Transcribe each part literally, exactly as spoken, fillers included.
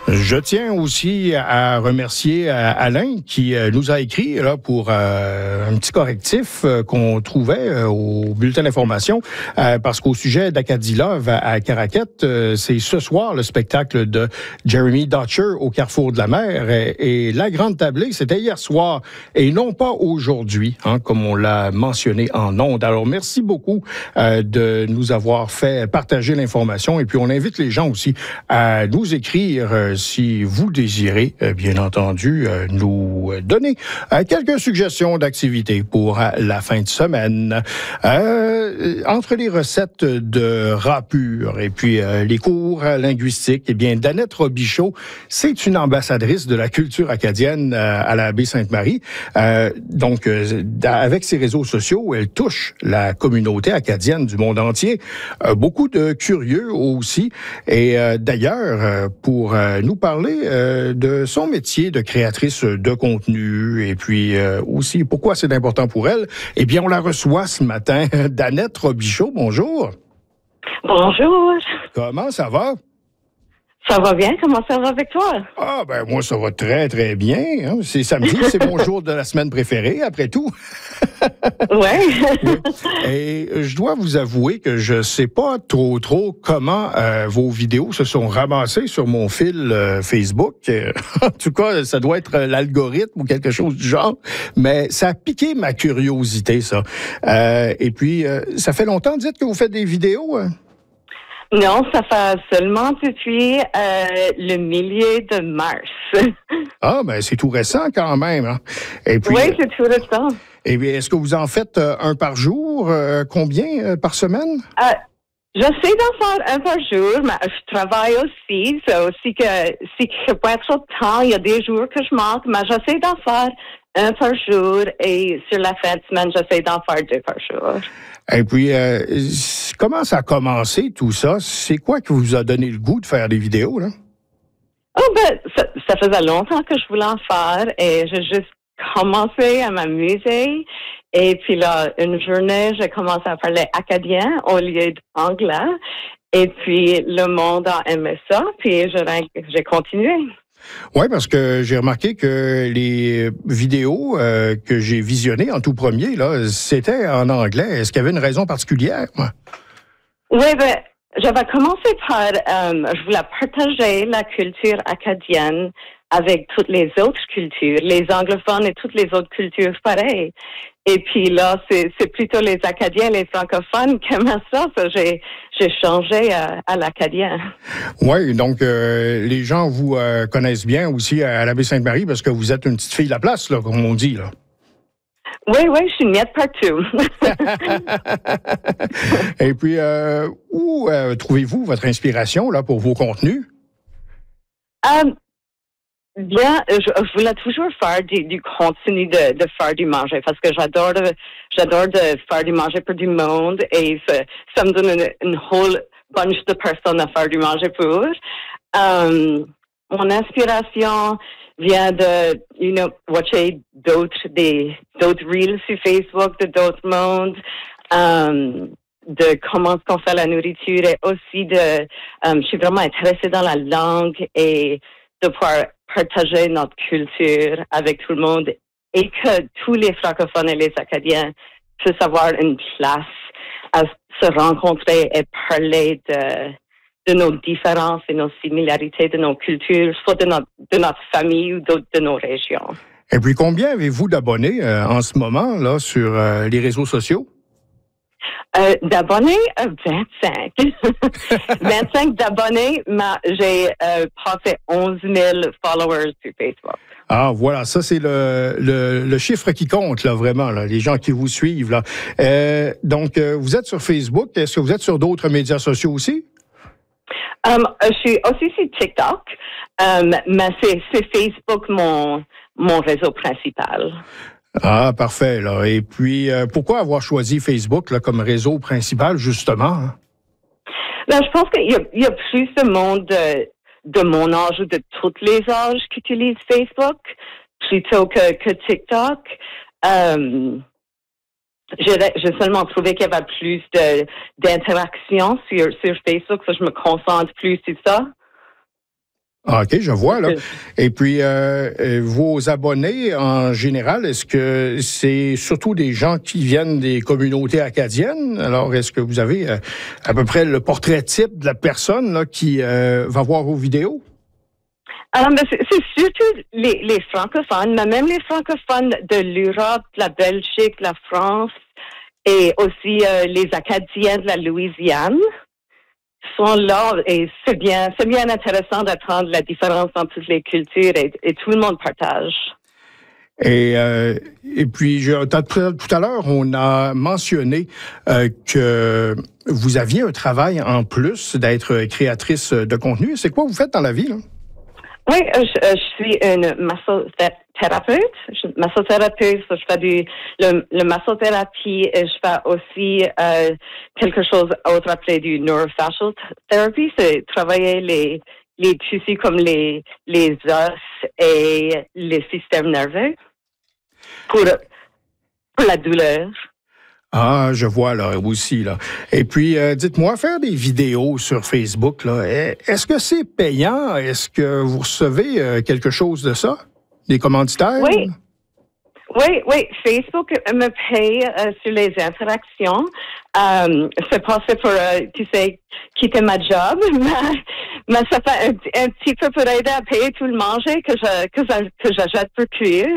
Je tiens aussi à remercier Alain qui nous a écrit là pour euh, un petit correctif euh, qu'on trouvait euh, au bulletin d'information euh, parce qu'au sujet d'Acadie Love à, à Caraquette, euh, c'est ce soir le spectacle de Jeremy Dutcher au Carrefour de la Mer et, et la grande tablée, c'était hier soir et non pas aujourd'hui, hein, comme on l'a mentionné en ondes. Alors merci beaucoup euh, de nous avoir fait partager l'information et puis on invite les gens aussi à nous écrire euh, si vous désirez, euh, bien entendu, euh, nous donner euh, quelques suggestions d'activités pour euh, la fin de semaine. Euh, entre les recettes de rats purs et puis euh, les cours linguistiques, eh bien, Danette Robichaud, c'est une ambassadrice de la culture acadienne euh, à la baie Sainte-Marie. Euh, donc, euh, avec ses réseaux sociaux, elle touche la communauté acadienne du monde entier. Euh, beaucoup de curieux aussi. Et euh, d'ailleurs, euh, pour euh, nous parler euh, de son métier de créatrice de contenu et puis euh, aussi pourquoi c'est important pour elle, eh bien, on la reçoit ce matin. Danette Robichaud, bonjour. Bonjour. Comment ça va? Ça va bien? Comment ça va avec toi? Ah, ben moi, ça va très, très bien. Hein. C'est samedi, c'est mon jour de la semaine préféré, après tout. Ouais. Et je dois vous avouer que je sais pas trop, trop comment euh, vos vidéos se sont ramassées sur mon fil euh, Facebook. En tout cas, ça doit être l'algorithme ou quelque chose du genre. Mais ça a piqué ma curiosité, ça. Euh, et puis, euh, ça fait longtemps, dites, que vous faites des vidéos, hein? Non, ça fait seulement depuis euh, le milieu de mars. Ah, ben c'est tout récent quand même. Hein? Et puis, oui, c'est tout récent. Et bien, est-ce que vous en faites euh, un par jour? Euh, combien euh, par semaine? Euh, J'essaie d'en faire un par jour, mais je travaille aussi. C'est aussi que si je n'ai pas trop de temps, il y a des jours que je manque, mais j'essaie d'en faire un par jour et sur la fin de semaine, j'essaie d'en faire deux par jour. Et puis, euh, comment ça a commencé tout ça? C'est quoi qui vous a donné le goût de faire des vidéos, là? Oh, ben, ça, ça faisait longtemps que je voulais en faire et j'ai juste commencé à m'amuser. Et puis là, une journée, j'ai commencé à parler acadien au lieu d'anglais. Et puis, le monde a aimé ça, puis j'ai continué. Oui, parce que j'ai remarqué que les vidéos euh, que j'ai visionnées en tout premier, là, c'était en anglais. Est-ce qu'il y avait une raison particulière? Oui, ben, j'avais commencé par, euh, je voulais partager la culture acadienne avec toutes les autres cultures, les anglophones et toutes les autres cultures pareilles. Et puis là, c'est, c'est plutôt les Acadiens, les francophones qui aiment ça. ça j'ai, j'ai changé à, à l'acadien. Oui, donc euh, les gens vous euh, connaissent bien aussi à la baie Sainte-Marie parce que vous êtes une petite fille de la place, là, comme on dit, là. Oui, oui, je suis nette partout. Et puis, euh, où euh, trouvez-vous votre inspiration là pour vos contenus? Um, Bien, je, je voulais toujours faire du, du contenu de, de faire du manger parce que j'adore de, j'adore de faire du manger pour du monde et ça, ça me donne une, une whole bunch de personnes à faire du manger pour. Um, mon inspiration vient de, you know, watcher d'autres, des, d'autres reels sur Facebook de d'autres mondes, um, de comment est-ce qu'on fait la nourriture et aussi de, um, je suis vraiment intéressée dans la langue et de pouvoir partager notre culture avec tout le monde et que tous les francophones et les Acadiens puissent avoir une place à se rencontrer et parler de, de nos différences et nos similarités de nos cultures, soit de notre, de notre famille ou de, de nos régions. Et puis, combien avez-vous d'abonnés euh, en ce moment là sur euh, les réseaux sociaux? Euh, d'abonnés, euh, vingt-cinq. vingt-cinq d'abonnés, mais j'ai euh, passé onze mille followers sur Facebook. Ah, voilà, ça c'est le, le, le chiffre qui compte, là, vraiment, là, les gens qui vous suivent, là. Euh, donc, euh, vous êtes sur Facebook. Est-ce que vous êtes sur d'autres médias sociaux aussi? Um, je suis aussi sur TikTok, um, mais c'est, c'est Facebook mon, mon réseau principal. Ah, parfait, là. Et puis, euh, pourquoi avoir choisi Facebook là, comme réseau principal, justement? Hein? Ben, je pense qu'il y a, il y a plus de monde de, de mon âge ou de tous les âges qui utilisent Facebook plutôt que, que TikTok. Um, j'ai, j'ai seulement trouvé qu'il y avait plus de, d'interaction sur, sur Facebook, so je me concentre plus sur ça. OK, je vois, là. Et puis, euh, vos abonnés, en général, est-ce que c'est surtout des gens qui viennent des communautés acadiennes? Alors, est-ce que vous avez euh, à peu près le portrait type de la personne là, qui euh, va voir vos vidéos? Alors, mais c'est, c'est surtout les, les francophones, mais même les francophones de l'Europe, la Belgique, la France, et aussi euh, les Acadiens de la Louisiane sont là, et c'est bien, c'est bien intéressant d'apprendre la différence dans toutes les cultures, et, et tout le monde partage. Et, euh, et puis, je, tout à l'heure, on a mentionné euh, que vous aviez un travail en plus d'être créatrice de contenu. C'est quoi vous faites dans la vie, là? Oui, je, je suis une massothérapeute. Je, massothérapeute, je fais du le, le massothérapie et je fais aussi euh, quelque chose autre appelé du neurofascial therapy, c'est travailler les les tissus comme les les os et les systèmes nerveux pour pour la douleur. Ah, je vois là aussi là. Et puis, euh, dites-moi, faire des vidéos sur Facebook là, est-ce que c'est payant? Est-ce que vous recevez euh, quelque chose de ça? Des commanditaires? Oui. Oui, oui. Facebook me paye euh, sur les interactions. Euh, c'est passé pour, euh, tu sais, quitter ma job, mais, mais ça fait un, un petit peu pour aider à payer tout le manger que je que, je, que j'achète pour cuire.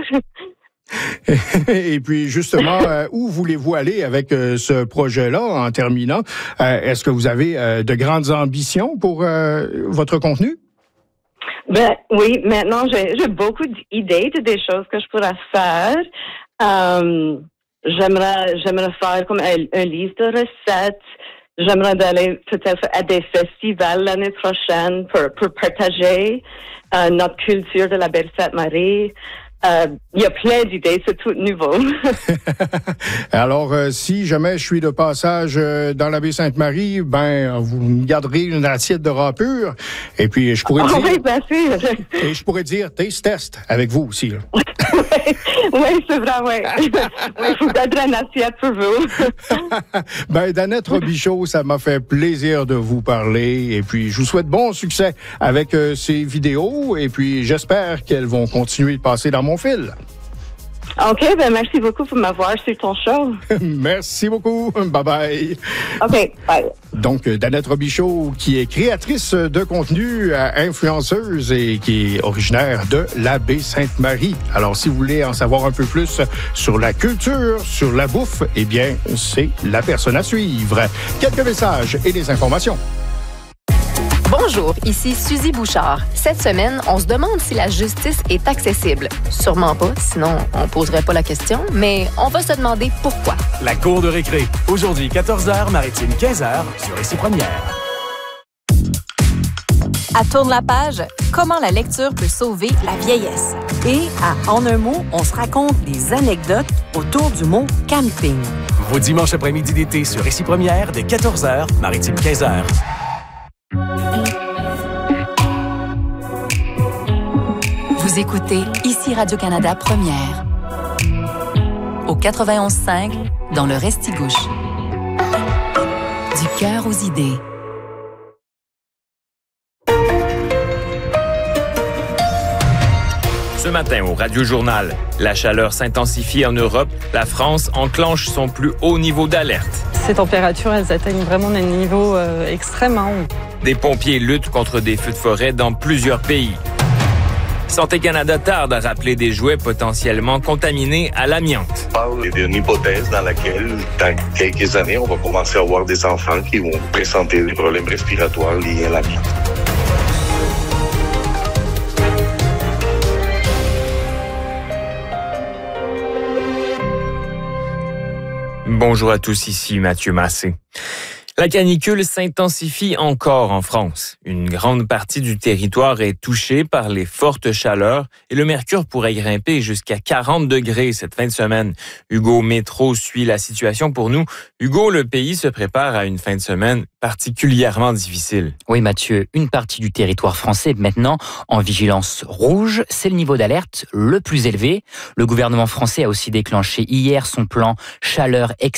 Et puis, justement, euh, où voulez-vous aller avec euh, ce projet-là en terminant? Euh, est-ce que vous avez euh, de grandes ambitions pour euh, votre contenu? Ben oui, maintenant, j'ai, j'ai beaucoup d'idées de des choses que je pourrais faire. Euh, j'aimerais, j'aimerais faire comme un, un livre de recettes. J'aimerais aller peut-être à des festivals l'année prochaine pour, pour partager euh, notre culture de la Baie-Sainte-Marie. Euh, il y a plein d'idées, c'est tout nouveau. Alors, euh, si jamais je suis de passage euh, dans la Baie-Sainte-Marie, ben, vous me garderez une assiette de rats pur. Et puis, je pourrais oh, dire... Oui, bien sûr. Et je pourrais dire taste test avec vous aussi, là. oui, oui, c'est vrai, oui. Oui, il faut garder une assiette pour vous. Ben, Danette Robichaud, ça m'a fait plaisir de vous parler. Et puis, je vous souhaite bon succès avec euh, ces vidéos. Et puis, j'espère qu'elles vont continuer de passer dans mon fil. OK, ben merci beaucoup pour m'avoir sur ton show. Merci beaucoup. Bye-bye. OK, bye. Donc, Danette Robichaud, qui est créatrice de contenu, influenceuse et qui est originaire de la Baie-Sainte-Marie. Alors, si vous voulez en savoir un peu plus sur la culture, sur la bouffe, eh bien, c'est la personne à suivre. Quelques messages et des informations. Bonjour, ici Suzy Bouchard. Cette semaine, on se demande si la justice est accessible. Sûrement pas, sinon on poserait pas la question, mais on va se demander pourquoi. La cour de récré. Aujourd'hui, quatorze heures, Maritime quinze heures, sur Récit Première. À Tourne la page, comment la lecture peut sauver la vieillesse. Et à En un mot, on se raconte des anecdotes autour du mot camping. Vos dimanches après-midi d'été sur Récit Première, dès quatorze heures, Maritime quinze heures. Vous écoutez ici Radio-Canada Première. Au quatre-vingt-onze cinq, dans le Restigouche. Du cœur aux idées. Ce matin au Radio-Journal, la chaleur s'intensifie en Europe. La France enclenche son plus haut niveau d'alerte. Ces températures, elles atteignent vraiment des niveaux euh, extrêmement hauts. Des pompiers luttent contre des feux de forêt dans plusieurs pays. Santé Canada tarde à rappeler des jouets potentiellement contaminés à l'amiante. On parle d'une hypothèse dans laquelle, dans quelques années, on va commencer à avoir des enfants qui vont présenter des problèmes respiratoires liés à l'amiante. Bonjour à tous, ici Mathieu Massé. La canicule s'intensifie encore en France. Une grande partie du territoire est touchée par les fortes chaleurs et le mercure pourrait grimper jusqu'à quarante degrés cette fin de semaine. Hugo Métro suit la situation pour nous. Hugo, le pays se prépare à une fin de semaine particulièrement difficile. Oui, Mathieu, une partie du territoire français est maintenant en vigilance rouge. C'est le niveau d'alerte le plus élevé. Le gouvernement français a aussi déclenché hier son plan chaleur extrême